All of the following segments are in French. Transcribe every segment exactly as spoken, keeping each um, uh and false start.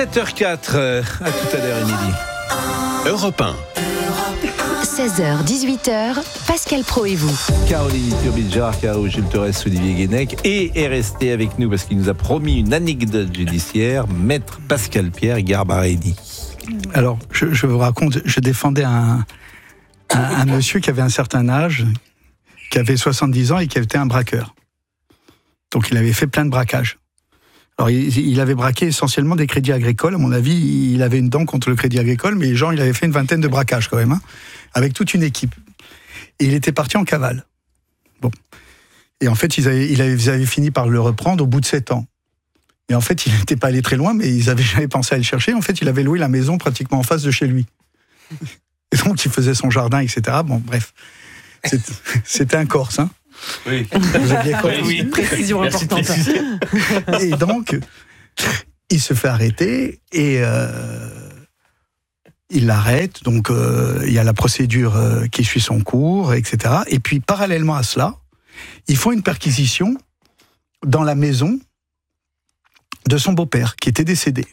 sept heures quatre, euh, à tout à l'heure, Émilie. Europe un. seize heures dix-huit heures, Pascal Praud et vous. Caroline Turbidjar, Caro Gilles Torres, Olivier Guénec et est resté avec nous parce qu'il nous a promis une anecdote judiciaire, maître Pascal Pierre Garbarini. Alors, je, je vous raconte, je défendais un, un, un monsieur qui avait un certain âge, qui avait soixante-dix ans et qui était un braqueur. Donc il avait fait plein de braquages. Alors il, il avait braqué essentiellement des crédits agricoles. À mon avis, il avait une dent contre le crédit agricole, mais les gens, il avait fait une vingtaine de braquages quand même, hein, avec toute une équipe. Et il était parti en cavale. Bon. Et en fait, ils avaient, ils avaient, ils avaient fini par le reprendre au bout de sept ans. Et en fait, il n'était pas allé très loin, mais ils n'avaient jamais pensé à le chercher. En fait, il avait loué la maison pratiquement en face de chez lui. Et donc, il faisait son jardin, et cetera. Bon, bref. C'était, c'était un Corse, hein. Oui. Vous aviez compris. Oui, précision importante. Et donc, il se fait arrêter et euh, il l'arrête. Donc, euh, il y a la procédure euh, qui suit son cours, et cetera. Et puis, parallèlement à cela, ils font une perquisition dans la maison de son beau-père, qui était décédé.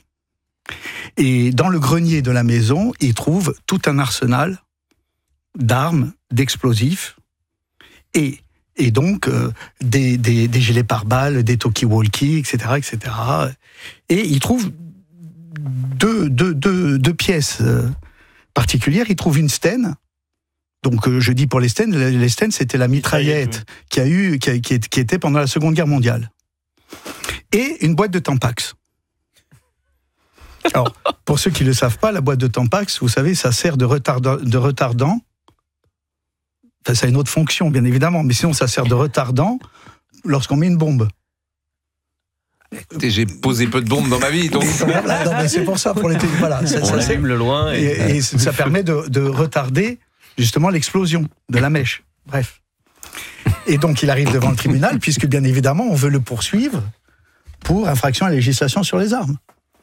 Et dans le grenier de la maison, ils trouvent tout un arsenal d'armes, d'explosifs, et, et donc euh, des, des, des gilets pare-balles, des talkie-walkie, et cetera, et cetera. Et ils trouvent deux, deux, deux, deux pièces euh, particulières. Ils trouvent une Sten. Donc, euh, je dis pour les Sten, les Sten, c'était la mitraillette qui a eu, qui, a, qui, qui était pendant la Seconde Guerre mondiale. Et une boîte de Tampax. Alors, pour ceux qui ne le savent pas, la boîte de Tampax, vous savez, ça sert de retardant, de retardant. Enfin, ça a une autre fonction, bien évidemment, mais sinon, ça sert de retardant lorsqu'on met une bombe. Écoutez, j'ai posé peu de bombes dans ma vie, donc... Non, mais c'est pour ça, pour les voilà, ça, On ça, l'allume le loin. Et, et, et ça permet de, de retarder, justement, l'explosion de la mèche. Bref. Et donc, il arrive devant le tribunal, puisque, bien évidemment, on veut le poursuivre pour infraction à la législation sur les armes.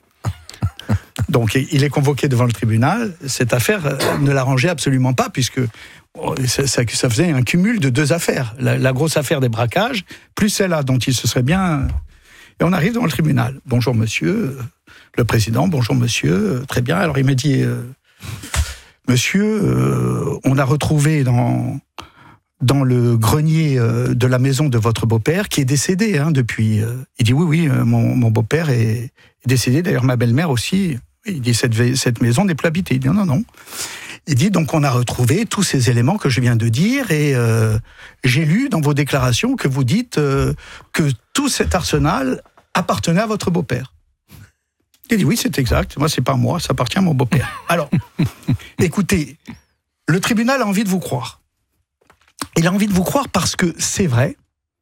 Donc, il est convoqué devant le tribunal. Cette affaire ne l'arrangeait absolument pas, puisque ça, ça, ça faisait un cumul de deux affaires. La, la grosse affaire des braquages, plus celle-là, dont il se serait bien... Et on arrive devant le tribunal. « Bonjour, monsieur. » Le président, « Bonjour, monsieur. » Très bien. Alors, il me dit euh, « Monsieur, euh, on a retrouvé dans... dans le grenier de la maison de votre beau-père, qui est décédé hein, depuis... Il dit, oui, oui, mon, mon beau-père est décédé, d'ailleurs ma belle-mère aussi. Il dit, cette, cette maison n'est plus habitée. Il dit, non, non. Il dit, donc on a retrouvé tous ces éléments que je viens de dire, et euh, j'ai lu dans vos déclarations que vous dites euh, que tout cet arsenal appartenait à votre beau-père. Il dit, oui, c'est exact, moi, c'est pas moi, ça appartient à mon beau-père. Alors, écoutez, le tribunal a envie de vous croire. Il a envie de vous croire parce que c'est vrai,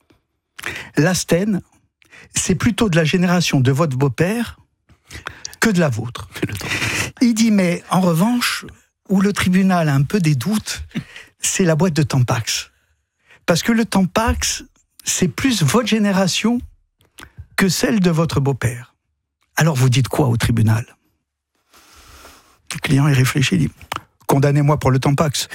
la Sten, c'est plutôt de la génération de votre beau-père que de la vôtre. Il dit, mais en revanche, où le tribunal a un peu des doutes, c'est la boîte de Tampax. Parce que le Tampax, c'est plus votre génération que celle de votre beau-père. Alors vous dites quoi au tribunal ? Le client, il réfléchit, il dit, condamnez-moi pour le Tampax.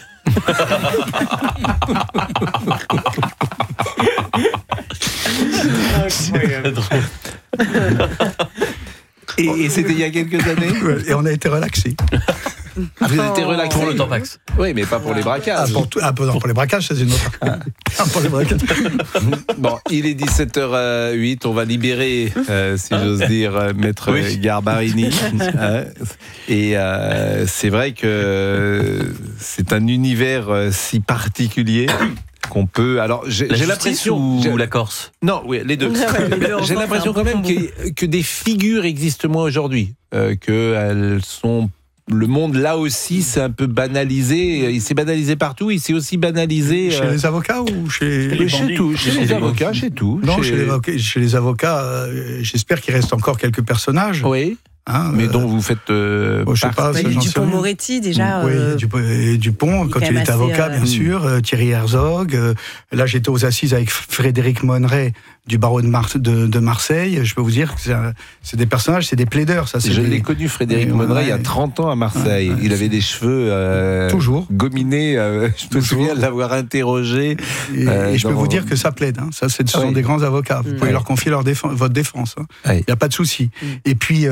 Et, et c'était il y a quelques années. Et on a été relaxés. Ah, vous avez été relaxé Pour le Tampax. Oui, mais pas pour les braquages. Ah, pour, tout, ah, non, pour les braquages, c'est une autre. Ah, pour les braquages. Bon, il est dix-sept heures huit, on va libérer, euh, si j'ose dire, euh, maître oui. Garbarini. Hein, et euh, c'est vrai que c'est un univers euh, si particulier qu'on peut... Alors, j'ai, la j'ai l'impression ou j'ai... la Corse. Non, oui, les deux. J'ai l'impression quand même que, que des figures existent moins aujourd'hui, euh, qu'elles sont... Le monde, là aussi, c'est un peu banalisé. Il s'est banalisé partout. Il s'est aussi banalisé... Chez euh... les avocats ou chez les Chez tout. Chez les avocats, chez tout. Non, chez, chez les avocats, chez les avocats euh, j'espère qu'il reste encore quelques personnages. Oui. Hein, mais euh, dont vous faites euh, oh, je sais pas, bah, il y a eu Dupond-Moretti déjà. Oui, euh, Dupont, Dupont quand il était avocat, euh... bien sûr, euh, Thierry Herzog. Euh, là, j'étais aux assises avec Frédéric Monneret du barreau de, Mar- de, de Marseille. Je peux vous dire que c'est, un, c'est des personnages, c'est des plaideurs. Ça, c'est je des... l'ai connu, Frédéric Monneret, il y a trente ans à Marseille. Ouais, ouais, il avait des cheveux euh, toujours gominés. Euh, je me toujours. souviens de l'avoir interrogé. Et, euh, et je dans... peux vous dire que ça plaide. Hein. Ça, c'est, ce sont oui. des grands avocats. Vous mmh. pouvez ouais. leur confier leur défense, votre défense. Il hein. n'y ouais. a pas de souci. Mmh. Et puis, euh,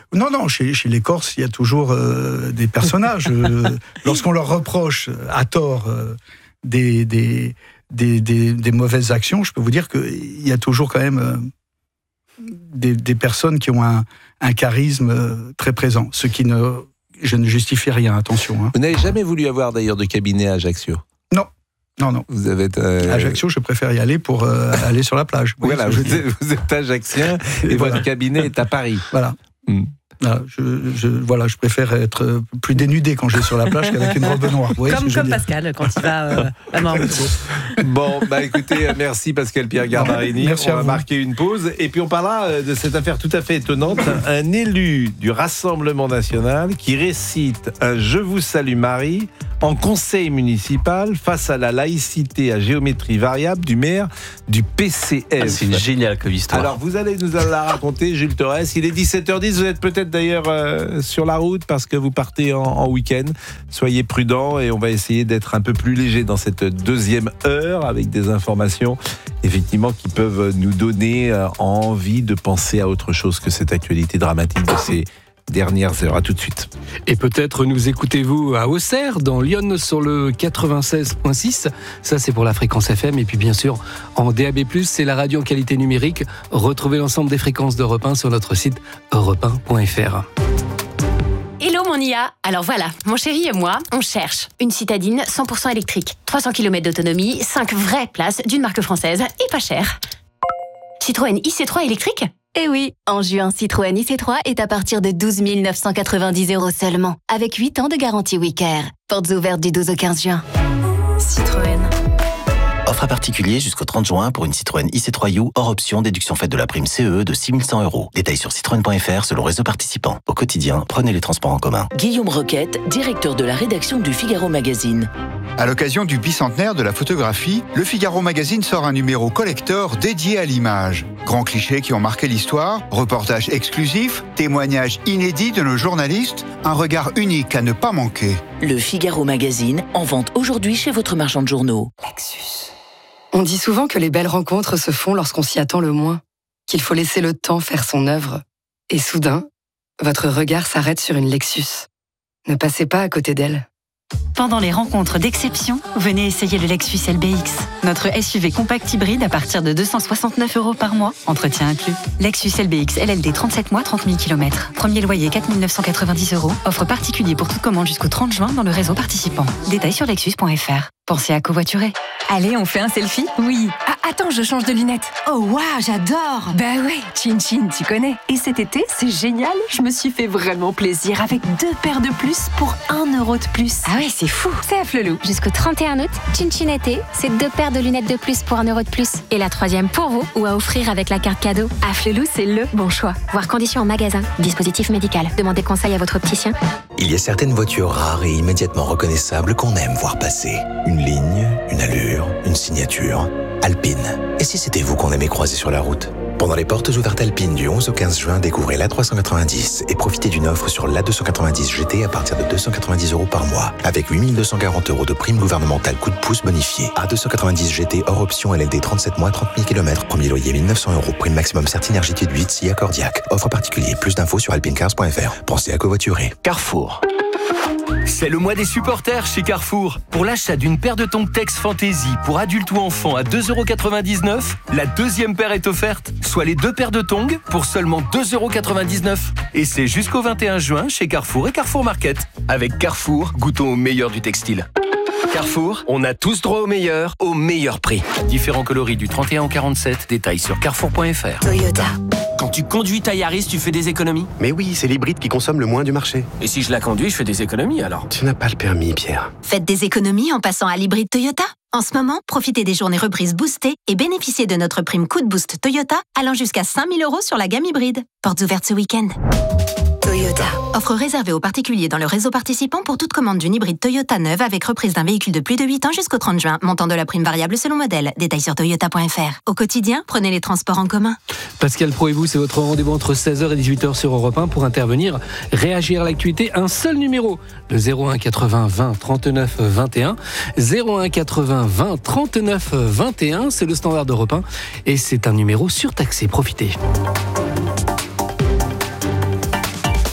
Non, non, chez, chez les Corses, il y a toujours euh, des personnages. euh, lorsqu'on leur reproche à tort euh, des, des, des, des, des mauvaises actions, je peux vous dire qu'il y a toujours quand même euh, des, des personnes qui ont un, un charisme euh, très présent. Ce qui ne, je ne justifie rien, attention. Hein. Vous n'avez jamais voulu avoir d'ailleurs de cabinet à Ajaccio ? Non. Non, non. Vous avez euh... Ajaccio, je préfère y aller pour euh, aller sur la plage. Vous voilà, vous êtes, vous êtes ajaccien et, et voilà. Votre cabinet est à Paris. Voilà. Hmm. Voilà je, je, voilà, je préfère être plus dénudé quand je vais sur la plage qu'avec une robe noire. Vous comme comme Pascal, quand il va euh, à Marmoutier. Bon, bah écoutez, merci Pascal Pierre Garbarini. Merci on va vous. marquer une pause et puis on parlera de cette affaire tout à fait étonnante. Un élu du Rassemblement National qui récite un « Je vous salue Marie » en conseil municipal face à la laïcité à géométrie variable du maire du P C F. Ah, c'est génial comme histoire. Alors vous allez nous la raconter, Jules Torres. Il est dix-sept heures dix, vous êtes peut-être d'ailleurs euh, sur la route parce que vous partez en, en week-end. Soyez prudents et on va essayer d'être un peu plus léger dans cette deuxième heure avec des informations effectivement qui peuvent nous donner euh, envie de penser à autre chose que cette actualité dramatique de ces dernières heures. À tout de suite. Et peut-être nous écoutez-vous à Auxerre, dans Lyon, sur le quatre-vingt-seize virgule six. Ça, c'est pour la fréquence F M. Et puis, bien sûr, en D A B plus, c'est la radio en qualité numérique. Retrouvez l'ensemble des fréquences d'Europe un sur notre site europe un point f r. Hello mon I A. Alors voilà, mon chéri et moi, on cherche une citadine cent pour cent électrique, trois cents kilomètres d'autonomie, cinq vraies places d'une marque française et pas cher. Citroën I C trois électrique ? Eh oui, en juin, Citroën I C trois est à partir de douze mille neuf cent quatre-vingt-dix euros seulement, avec huit ans de garantie WeCare. Portes ouvertes du douze au quinze juin. Citroën. Offre à particulier jusqu'au trente juin pour une Citroën I C trois U hors option déduction faite de la prime C E E de six mille cent euros. Détails sur citroën point f r selon réseau participant. Au quotidien, prenez les transports en commun. Guillaume Roquette, directeur de la rédaction du Figaro Magazine. À l'occasion du bicentenaire de la photographie, le Figaro Magazine sort un numéro collector dédié à l'image. Grands clichés qui ont marqué l'histoire, reportages exclusifs, témoignages inédits de nos journalistes, un regard unique à ne pas manquer. Le Figaro Magazine, en vente aujourd'hui chez votre marchand de journaux. Lexus. On dit souvent que les belles rencontres se font lorsqu'on s'y attend le moins, qu'il faut laisser le temps faire son œuvre. Et soudain, votre regard s'arrête sur une Lexus. Ne passez pas à côté d'elle. Pendant les rencontres d'exception, venez essayer le Lexus L B X. Notre S U V compact hybride à partir de deux cent soixante-neuf euros par mois, entretien inclus. Lexus L B X L L D trente-sept mois, trente mille kilomètres. Premier loyer quatre mille neuf cent quatre-vingt-dix euros. Offre particulier pour toute commande jusqu'au trente juin dans le réseau participant. Détails sur lexus point f r. Pensez à covoiturer. Allez, on fait un selfie ? Oui. Ah, attends, je change de lunettes. Oh, waouh, j'adore. Bah ouais, Chin Chin, tu connais. Et cet été, c'est génial. Je me suis fait vraiment plaisir avec deux paires de plus pour un euro de plus. Ah ouais, c'est fou. C'est à Flelou. Jusqu'au trente et un août, Chin Chin été, c'est deux paires de lunettes de plus pour un euro de plus. Et la troisième pour vous ou à offrir avec la carte cadeau. À Flelou, c'est le bon choix. Voir conditions en magasin. Dispositif médical. Demandez conseil à votre opticien. Il y a certaines voitures rares et immédiatement reconnaissables qu'on aime voir passer. Une ligne, une allure, une signature. Alpine. Et si c'était vous qu'on aimait croiser sur la route ? Pendant les portes ouvertes Alpine du onze au quinze juin, découvrez l'A trois cent quatre-vingt-dix et profitez d'une offre sur l'A deux cent quatre-vingt-dix G T à partir de deux cent quatre-vingt-dix euros par mois, avec huit mille deux cent quarante euros de prime gouvernementale coup de pouce bonifié. A deux cent quatre-vingt-dix G T hors option L L D trente-sept mois, trente mille kilomètres, premier loyer mille neuf cents euros, prime maximum certinergitude huit, S I A Cordiac. Offre particulier, plus d'infos sur alpinecars point f r. Pensez à covoiturer. Carrefour. C'est le mois des supporters chez Carrefour. Pour l'achat d'une paire de tongs Tex Fantasy pour adultes ou enfants à deux euros quatre-vingt-dix-neuf, la deuxième paire est offerte, soit les deux paires de tongs pour seulement deux euros quatre-vingt-dix-neuf. Et c'est jusqu'au vingt et un juin chez Carrefour et Carrefour Market. Avec Carrefour, goûtons au meilleur du textile. Carrefour, on a tous droit au meilleur, au meilleur prix. Différents coloris du trente et un au quarante-sept, détails sur carrefour point f r. Toyota. Quand tu conduis ta Yaris, tu fais des économies ? Mais oui, c'est l'hybride qui consomme le moins du marché. Et si je la conduis, je fais des économies alors ? Tu n'as pas le permis, Pierre. Faites des économies en passant à l'hybride Toyota. En ce moment, profitez des journées reprises boostées et bénéficiez de notre prime coup de boost Toyota allant jusqu'à cinq mille euros sur la gamme hybride. Portes ouvertes ce week-end. Toyota. Offre réservée aux particuliers dans le réseau participant pour toute commande d'une hybride Toyota neuve avec reprise d'un véhicule de plus de huit ans jusqu'au trente juin. Montant de la prime variable selon modèle. Détails sur toyota point f r. Au quotidien, prenez les transports en commun. Pascal Pro et vous, c'est votre rendez-vous entre seize heures et dix-huit heures sur Europe un pour intervenir, réagir à l'actualité. Un seul numéro, le zéro un quatre-vingts vingt trente-neuf vingt et un. zéro un quatre-vingts vingt trente-neuf vingt et un, c'est le standard d'Europe un et c'est un numéro surtaxé. Profitez.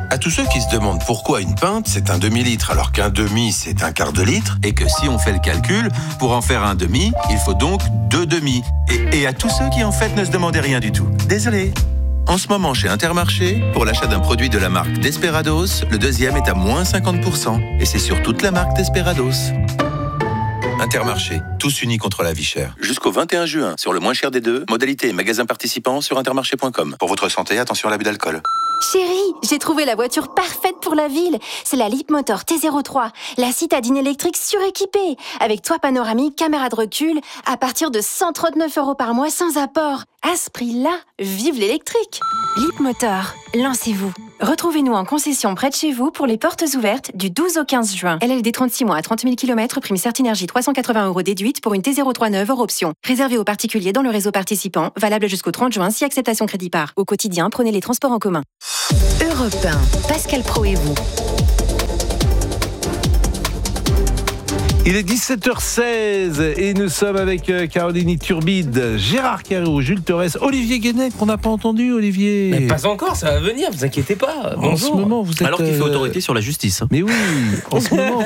À tous ceux qui se demandent pourquoi une pinte, c'est un demi-litre, alors qu'un demi, c'est un quart de litre, et que si on fait le calcul, pour en faire un demi, il faut donc deux demi. Et, et à tous ceux qui, en fait, ne se demandaient rien du tout. Désolé. En ce moment, chez Intermarché, pour l'achat d'un produit de la marque Desperados, le deuxième est à moins cinquante pour cent. Et c'est sur toute la marque Desperados. Intermarché, tous unis contre la vie chère. Jusqu'au vingt et un juin, sur le moins cher des deux, modalité et magasin participant sur intermarché point com. Pour votre santé, attention à l'abus d'alcool. Chérie, j'ai trouvé la voiture parfaite pour la ville. C'est la Leapmotor T zéro trois, la citadine électrique suréquipée, avec toit panoramique, caméra de recul, à partir de cent trente-neuf euros par mois sans apport. À ce prix-là, vive l'électrique. Leapmotor, lancez-vous. Retrouvez-nous en concession près de chez vous pour les portes ouvertes du douze au quinze juin. L L D trente-six mois à trente mille kilomètres, prime Certinergie trois cent quatre-vingts euros déduite pour une T zéro trois neuve hors option. Réservé aux particuliers dans le réseau participant, valable jusqu'au trente juin si acceptation crédit par. Au quotidien, prenez les transports en commun. Europe un, Pascal Pro et vous. Il est dix-sept heures seize et nous sommes avec Caroline Turbide, Gérard Carreau, Jules Torres, Olivier Guénec, qu'on n'a pas entendu, Olivier. Mais pas encore, ça va venir, vous inquiétez pas. Bonjour. En ce moment, vous êtes... Alors qu'il fait autorité sur la justice. Mais oui, en ce moment,